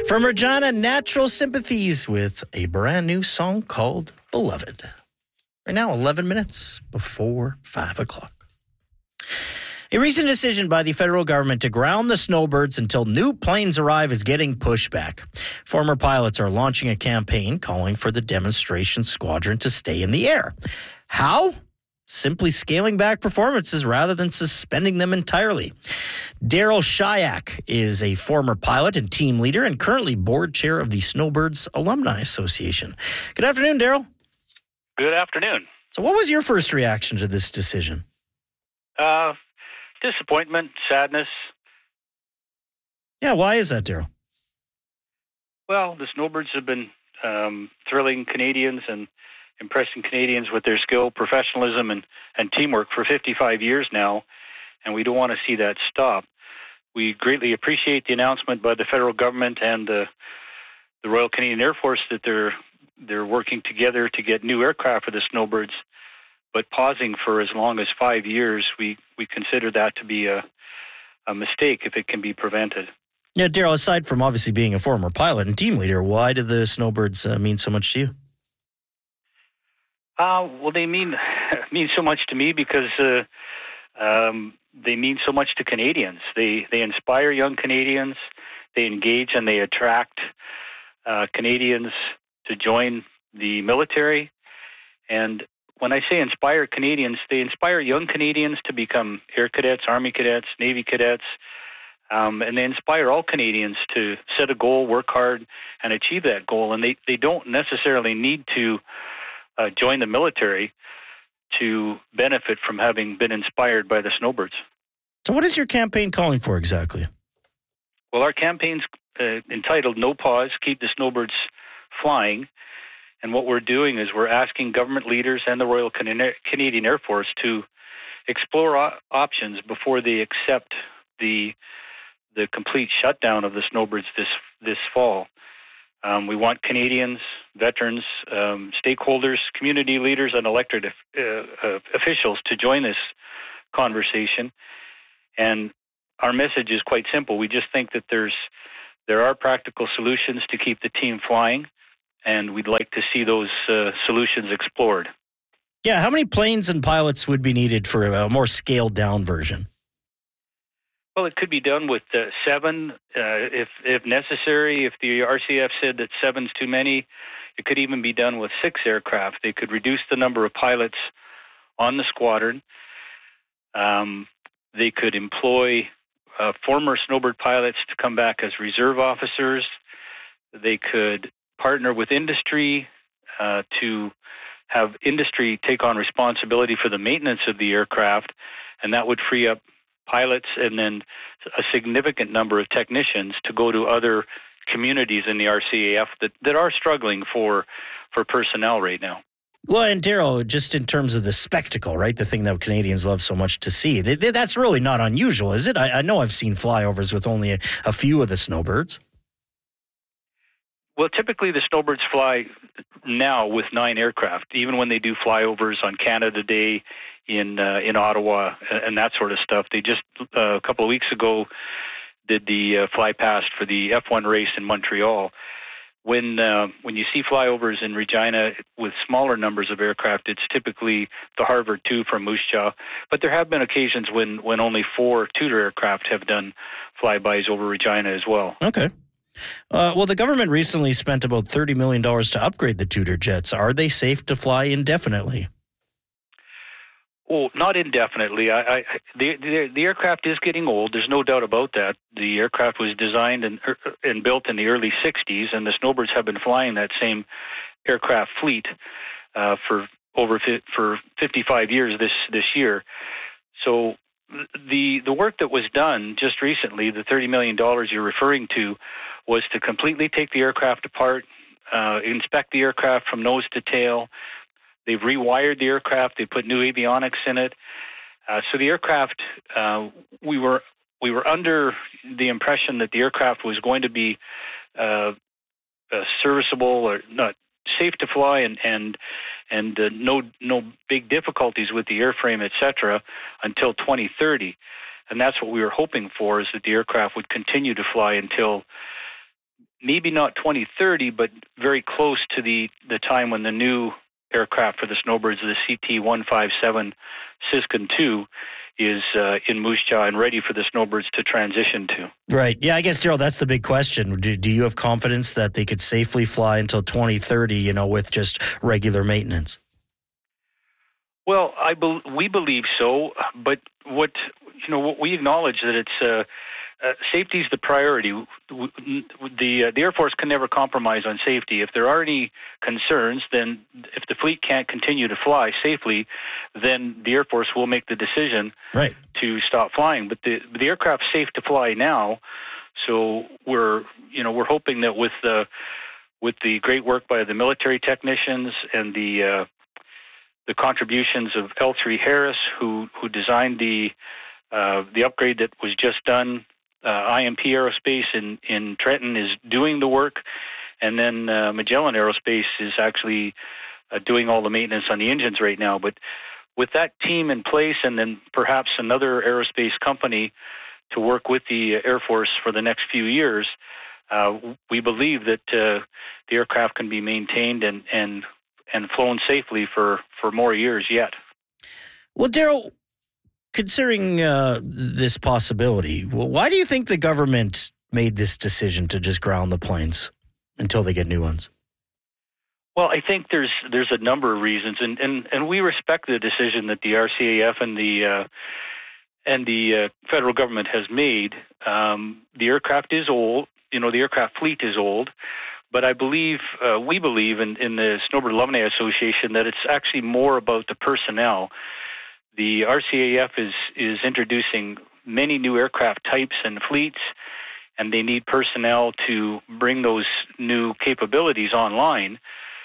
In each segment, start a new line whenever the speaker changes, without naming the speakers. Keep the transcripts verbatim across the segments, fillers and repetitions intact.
From Regina, Natural Sympathies with a brand new song called Beloved. Right now, eleven minutes before five o'clock. A recent decision by the federal government to ground the snowbirds until new planes arrive is getting pushback. Former pilots are launching a campaign calling for the demonstration squadron to stay in the air. How? Simply scaling back performances rather than suspending them entirely. Daryl Shayak is a former pilot and team leader and currently board chair of the Snowbirds Alumni Association. Good afternoon, Daryl.
Good afternoon.
So what was your first reaction to this decision?
Uh, disappointment, sadness.
Yeah, why is that, Daryl?
Well, the Snowbirds have been um, thrilling Canadians and impressing Canadians with their skill, professionalism, and, and teamwork for fifty-five years now, and we don't want to see that stop. We greatly appreciate the announcement by the federal government and the the Royal Canadian Air Force that they're they're working together to get new aircraft for the Snowbirds, but pausing for as long as five years, we, we consider that to be a, a mistake if it can be prevented.
Yeah, Daryl, aside from obviously being a former pilot and team leader, why do the Snowbirds uh, mean so much to you?
Uh, well, they mean mean so much to me because uh, um, they mean so much to Canadians. They they inspire young Canadians. They engage and they attract uh, Canadians to join the military. And when I say inspire Canadians, they inspire young Canadians to become Air Cadets, Army Cadets, Navy Cadets, um, and they inspire all Canadians to set a goal, work hard, and achieve that goal. And they, they don't necessarily need to Uh, join the military to benefit from having been inspired by the Snowbirds.
So what is your campaign calling for exactly?
Well, our campaign's uh, entitled No Pause, Keep the Snowbirds Flying. And what we're doing is we're asking government leaders and the Royal Can- Canadian Air Force to explore o- options before they accept the the complete shutdown of the Snowbirds this this fall. Um, we want Canadians, veterans, um, stakeholders, community leaders, and elected uh, uh, officials to join this conversation. And our message is quite simple. We just think that there's there are practical solutions to keep the team flying, and we'd like to see those uh, solutions explored.
Yeah, how many planes and pilots would be needed for a more scaled-down version?
Well, it could be done with uh, seven, uh, if if necessary. If the R C F said that seven's too many, it could even be done with six aircraft. They could reduce the number of pilots on the squadron. Um, they could employ uh, former Snowbird pilots to come back as reserve officers. They could partner with industry uh, to have industry take on responsibility for the maintenance of the aircraft, and that would free up pilots and then a significant number of technicians to go to other communities in the R C A F that, that are struggling for for personnel right now.
Well, and Daryl, just in terms of the spectacle, right, the thing that Canadians love so much to see, they, they, that's really not unusual, is it? I, I know I've seen flyovers with only a, a few of the Snowbirds.
Well, typically the Snowbirds fly now with nine aircraft, even when they do flyovers on Canada Day in uh, in Ottawa and that sort of stuff. They just, uh, a couple of weeks ago, did the uh, fly past for the F one race in Montreal. When uh, when you see flyovers in Regina with smaller numbers of aircraft, it's typically the Harvard two from Moose Jaw. But there have been occasions when, when only four Tudor aircraft have done flybys over Regina as well.
Okay. Uh, well, the government recently spent about thirty million dollars to upgrade the Tudor jets. Are they safe to fly indefinitely?
Oh, not indefinitely. I, I, the, the the aircraft is getting old. There's no doubt about that. The aircraft was designed and and built in the early sixties, and the Snowbirds have been flying that same aircraft fleet uh, for over fi- for fifty-five years this this year. So the the work that was done just recently, the thirty million dollars you're referring to, was to completely take the aircraft apart, uh, inspect the aircraft from nose to tail. They've rewired the aircraft. They put new avionics in it. Uh, so the aircraft, uh, we were we were under the impression that the aircraft was going to be uh, uh, serviceable or not safe to fly, and and and uh, no no big difficulties with the airframe, et cetera, until twenty thirty. And that's what we were hoping for, is that the aircraft would continue to fly until maybe not twenty thirty, but very close to the, the time when the new aircraft for the snowbirds, the C T one fifty-seven Siskin two, is uh, in Moose Jaw and ready for the snowbirds to transition to.
Right. Yeah, I guess, Daryl, that's the big question. Do, do you have confidence that they could safely fly until twenty thirty, you know, with just regular maintenance?
Well, I be- we believe so, but what, you know, what we acknowledge that it's uh, uh, safety is the priority. The uh, the Air Force can never compromise on safety. If there are any concerns, then if the fleet can't continue to fly safely, then the Air Force will make the decision
right.
to stop flying. But the the aircraft's safe to fly now, so we're you know we're hoping that with the with the great work by the military technicians and the uh, the contributions of L three Harris, who who designed the uh, the upgrade that was just done. Uh, I M P Aerospace in, in Trenton is doing the work, and then uh, Magellan Aerospace is actually uh, doing all the maintenance on the engines right now. But with that team in place, and then perhaps another aerospace company to work with the Air Force for the next few years, uh, we believe that uh, the aircraft can be maintained and and and flown safely for, for more years yet.
Well, Daryl, considering uh, this possibility, well, why do you think the government made this decision to just ground the planes until they get new ones?
Well, I think there's there's a number of reasons, and, and, and we respect the decision that the R C A F and the uh, and the uh, federal government has made. Um, the aircraft is old, you know, the aircraft fleet is old. But I believe, uh, we believe in, in the Snowbird Alumni Association that it's actually more about the personnel. The R C A F is, is introducing many new aircraft types and fleets, and they need personnel to bring those new capabilities online.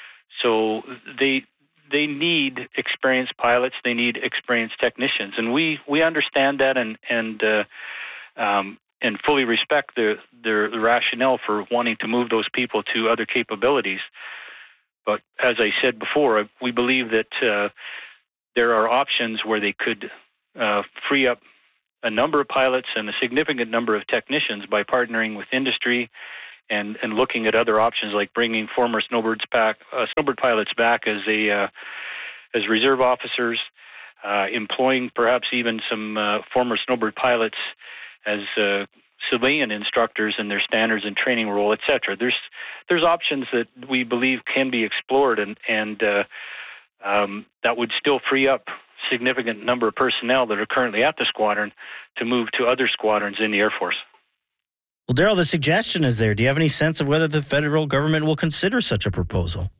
So they they need experienced pilots, they need experienced technicians, and we, we understand that and and uh, um, and fully respect the, the the rationale for wanting to move those people to other capabilities. But as I said before, we believe that uh, there are options where they could uh, free up a number of pilots and a significant number of technicians by partnering with industry and, and looking at other options like bringing former snowbirds back, uh, snowbird pilots back as a uh, as reserve officers, uh, employing perhaps even some uh, former snowbird pilots as uh, civilian instructors in their standards and training role, et cetera. There's there's options that we believe can be explored, and and uh, um, that would still free up significant number of personnel that are currently at the squadron to move to other squadrons in the Air Force.
Well, Daryl, the suggestion is there. Do you have any sense of whether the federal government will consider such a proposal?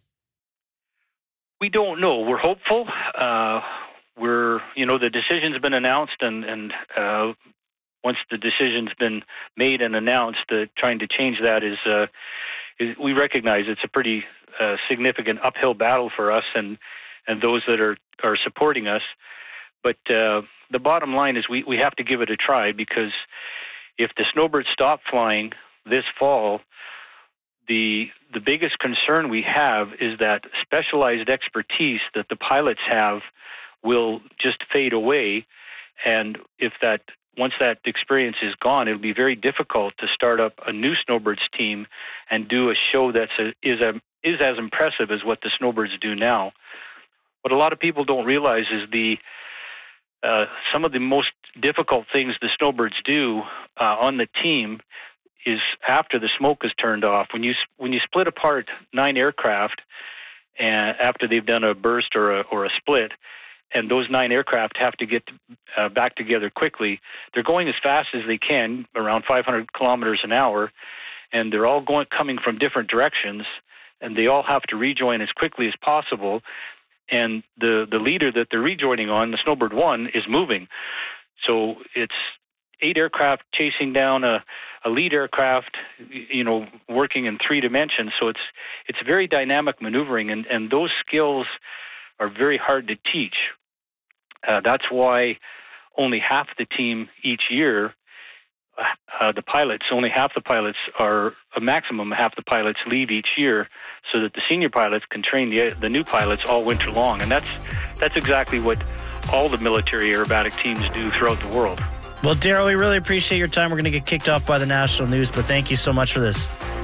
We don't know. We're hopeful. Uh, we're you know the decision's been announced, and and. Uh, Once the decision's been made and announced, uh, trying to change that is, uh, is, we recognize it's a pretty uh, significant uphill battle for us and, and those that are, are supporting us. But uh, the bottom line is we, we have to give it a try, because if the snowbirds stop flying this fall, the the biggest concern we have is that specialized expertise that the pilots have will just fade away, and if that Once that experience is gone, it'll be very difficult to start up a new snowbirds team and do a show that's a, is a, is as impressive as what the snowbirds do now. What a lot of people don't realize is the uh, some of the most difficult things the snowbirds do uh, on the team is after the smoke is turned off. When you when you split apart nine aircraft, and after they've done a burst or a or a split, and those nine aircraft have to get uh, back together quickly, they're going as fast as they can, around five hundred kilometers an hour, and they're all going coming from different directions, and they all have to rejoin as quickly as possible. And the, the leader that they're rejoining on, the Snowbird One, is moving. So it's eight aircraft chasing down a, a lead aircraft, you know, working in three dimensions. So it's it's very dynamic maneuvering, and, and those skills are very hard to teach. Uh, that's why only half the team each year, uh, the pilots, only half the pilots are, a maximum half the pilots leave each year, so that the senior pilots can train the the new pilots all winter long. And that's that's exactly what all the military aerobatic teams do throughout the world.
Well, Daryl, we really appreciate your time. We're going to get kicked off by the national news, but thank you so much for this.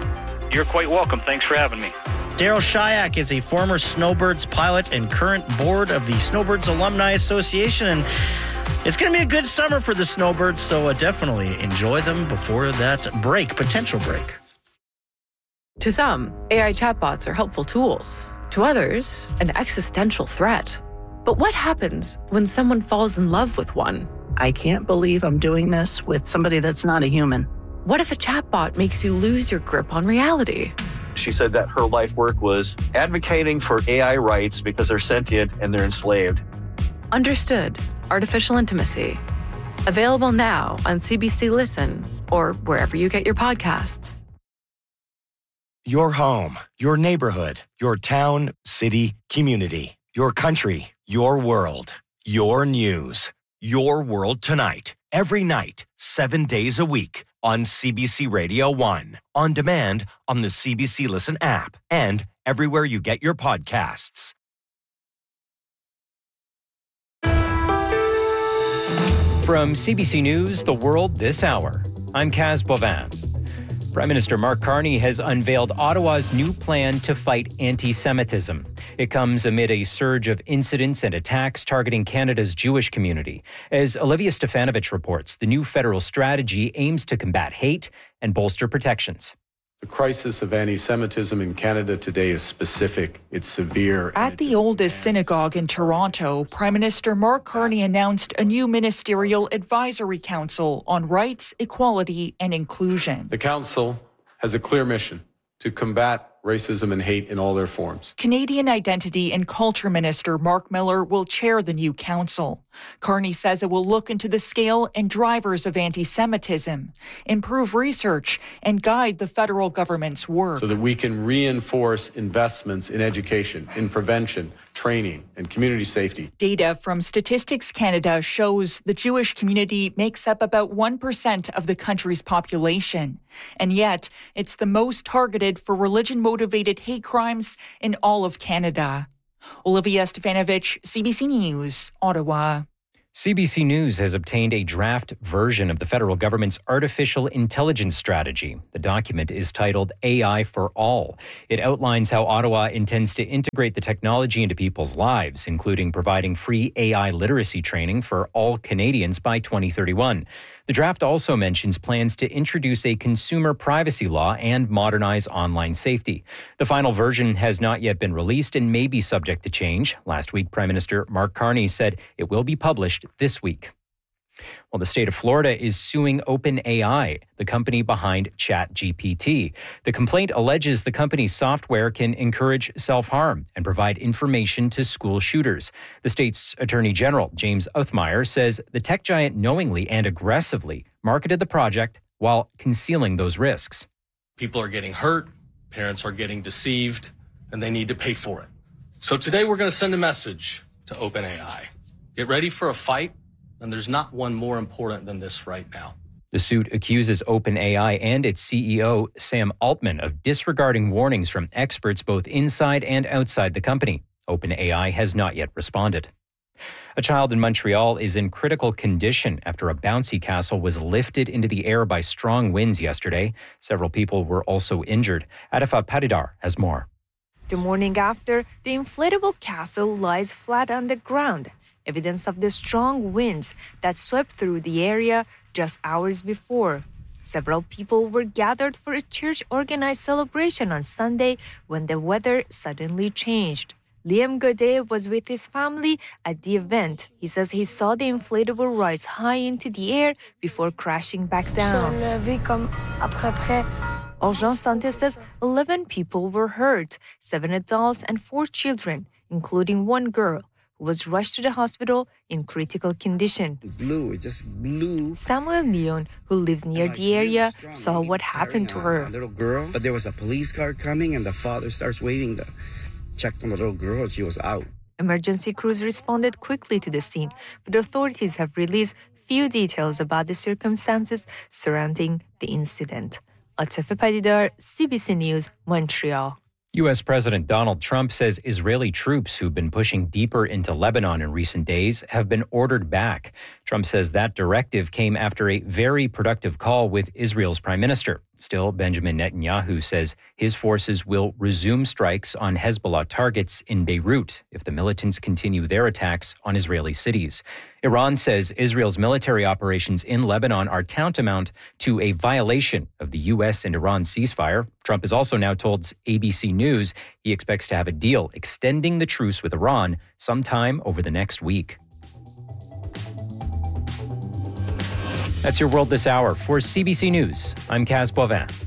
You're quite welcome. Thanks for having me.
Daryl Shayak is a former Snowbirds pilot and current board of the Snowbirds Alumni Association, and it's going to be a good summer for the Snowbirds, so uh, definitely enjoy them before that break, potential break.
To some, A I chatbots are helpful tools. To others, an existential threat. But what happens when someone falls in love with one?
I can't believe I'm doing this with somebody that's not a human.
What if a chatbot makes you lose your grip on reality?
She said that her life work was advocating for A I rights because they're sentient and they're enslaved.
Understood. Artificial Intimacy. Available now on C B C Listen or wherever you get your podcasts.
Your home, your neighborhood, your town, city, community, your country, your world, your news. Your World Tonight. Every night, seven days a week on C B C Radio one. On demand on the C B C Listen app and everywhere you get your podcasts.
From C B C News, The World This Hour, I'm Kaz Bovin. Prime Minister Mark Carney has unveiled Ottawa's new plan to fight anti-Semitism. It comes amid a surge of incidents and attacks targeting Canada's Jewish community. As Olivia Stefanovich reports, the new federal strategy aims to combat hate and bolster protections.
The crisis of anti-Semitism in Canada today is specific, it's severe.
At the oldest synagogue in Toronto, Prime Minister Mark Carney announced a new ministerial advisory council on rights, equality, and inclusion.
The council has a clear mission to combat racism and hate in all their forms.
Canadian Identity and Culture Minister Mark Miller will chair the new council. Carney says it will look into the scale and drivers of anti-Semitism, improve research, and guide the federal government's work.
So that we can reinforce investments in education, in prevention, training, and community safety.
Data from Statistics Canada shows the Jewish community makes up about one percent of the country's population. And yet, it's the most targeted for religion-motivated hate crimes in all of Canada. Olivia Stefanovich, C B C News, Ottawa.
C B C News has obtained a draft version of the federal government's artificial intelligence strategy. The document is titled A I for All. It outlines how Ottawa intends to integrate the technology into people's lives, including providing free A I literacy training for all Canadians by twenty thirty-one. The draft also mentions plans to introduce a consumer privacy law and modernize online safety. The final version has not yet been released and may be subject to change. Last week, Prime Minister Mark Carney said it will be published this week. Well, the state of Florida is suing OpenAI, the company behind ChatGPT. The complaint alleges the company's software can encourage self-harm and provide information to school shooters. The state's Attorney General, James Othmeyer, says the tech giant knowingly and aggressively marketed the project while concealing those risks.
People are getting hurt, parents are getting deceived, and they need to pay for it. So today we're going to send a message to OpenAI. Get ready for a fight. And there's not one more important than this right now.
The suit accuses OpenAI and its C E O, Sam Altman, of disregarding warnings from experts both inside and outside the company. OpenAI has not yet responded. A child in Montreal is in critical condition after a bouncy castle was lifted into the air by strong winds yesterday. Several people were also injured. Adifa Paridar has more.
The morning after, the inflatable castle lies flat on the ground. Evidence of the strong winds that swept through the area just hours before. Several people were gathered for a church-organized celebration on Sunday when the weather suddenly changed. Liam Godet was with his family at the event. He says he saw the inflatable rise high into the air before crashing back down. Jean Santos says eleven people were hurt, seven adults and four children, including one girl, who was rushed to the hospital in critical condition.
It blew, it just blew.
Samuel Leon, who lives near like the area, really saw what happened to her.
A little girl, but there was a police car coming and the father starts waving the checked on the little girl and she was out.
Emergency crews responded quickly to the scene, but authorities have released few details about the circumstances surrounding the incident. Atifa Padidar, C B C News, Montreal.
U S President Donald Trump says Israeli troops who've been pushing deeper into Lebanon in recent days have been ordered back. Trump says that directive came after a very productive call with Israel's prime minister. Still, Benjamin Netanyahu says his forces will resume strikes on Hezbollah targets in Beirut if the militants continue their attacks on Israeli cities. Iran says Israel's military operations in Lebanon are tantamount to a violation of the U S and Iran ceasefire. Trump has also now told A B C News he expects to have a deal extending the truce with Iran sometime over the next week. That's your world this hour. For C B C News, I'm Kaz Boivin.